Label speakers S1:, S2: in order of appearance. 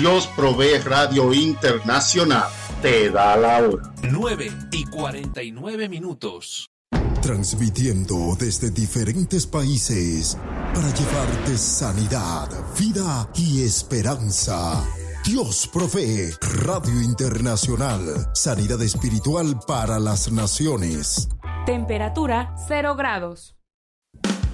S1: Dios Provee Radio Internacional te da la hora.
S2: 9:49.
S3: Transmitiendo desde diferentes países para llevarte sanidad, vida y esperanza. Dios Provee Radio Internacional. Sanidad espiritual para las naciones.
S4: Temperatura 0 grados.